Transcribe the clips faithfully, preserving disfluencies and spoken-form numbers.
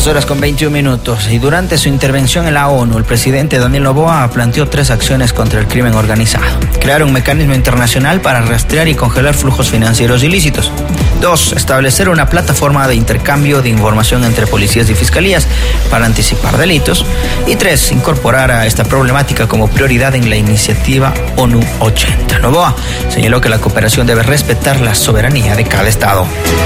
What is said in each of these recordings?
horas con veintiún minutos. Y durante su intervención en la ONU, el presidente Daniel Noboa planteó tres acciones contra el crimen organizado. Crear un mecanismo internacional para rastrear y congelar flujos financieros ilícitos. Dos, establecer una plataforma de intercambio de información entre policías y fiscalías para anticipar delitos. Y tres, incorporar a esta problemática como prioridad en la iniciativa ONU ochenta. Noboa señaló que la cooperación debe respetar la soberanía de cada estado.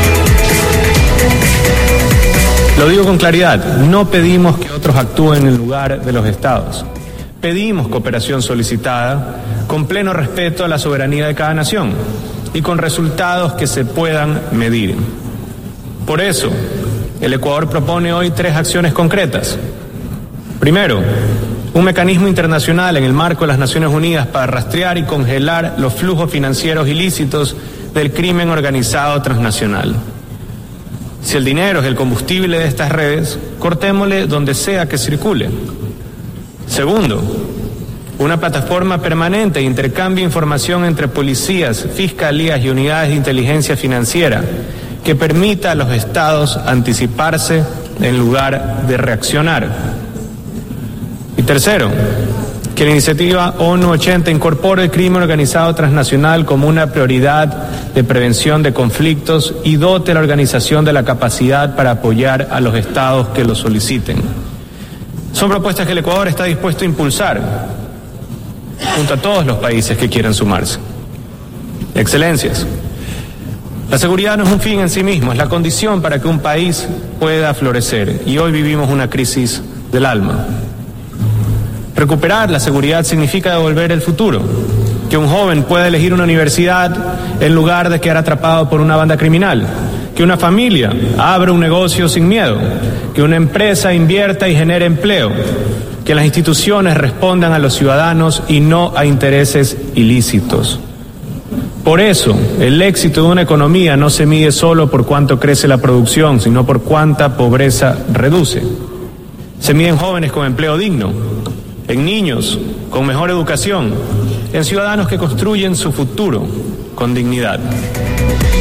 Lo digo con claridad, no pedimos que otros actúen en lugar de los estados. Pedimos cooperación solicitada con pleno respeto a la soberanía de cada nación y con resultados que se puedan medir. Por eso, el Ecuador propone hoy tres acciones concretas. Primero, un mecanismo internacional en el marco de las Naciones Unidas para rastrear y congelar los flujos financieros ilícitos del crimen organizado transnacional. Si el dinero es el combustible de estas redes, cortémosle donde sea que circule. Segundo, una plataforma permanente de intercambio de información entre policías, fiscalías y unidades de inteligencia financiera que permita a los estados anticiparse en lugar de reaccionar. Y tercero, que la iniciativa ONU ochenta incorpore el crimen organizado transnacional como una prioridad de prevención de conflictos y dote a la organización de la capacidad para apoyar a los estados que lo soliciten. Son propuestas que el Ecuador está dispuesto a impulsar junto a todos los países que quieran sumarse. Excelencias, la seguridad no es un fin en sí mismo, es la condición para que un país pueda florecer, y hoy vivimos una crisis del alma. Recuperar la seguridad significa devolver el futuro, que un joven pueda elegir una universidad en lugar de quedar atrapado por una banda criminal, que una familia abra un negocio sin miedo, que una empresa invierta y genere empleo, que las instituciones respondan a los ciudadanos y no a intereses ilícitos. Por eso, el éxito de una economía no se mide solo por cuánto crece la producción, sino por cuánta pobreza reduce. Se mide en jóvenes con empleo digno, en niños con mejor educación, en ciudadanos que construyen su futuro con dignidad.